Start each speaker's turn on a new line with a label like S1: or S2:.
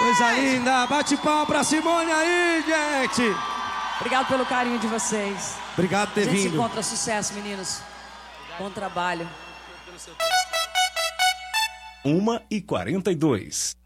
S1: Coisa linda, bate palma pra Simone aí, gente.
S2: Obrigado pelo carinho de vocês.
S1: Obrigado por ter
S2: vindo. A gente se
S1: vindo.
S2: encontra, sucesso, meninos. Bom trabalho.
S3: 1h42.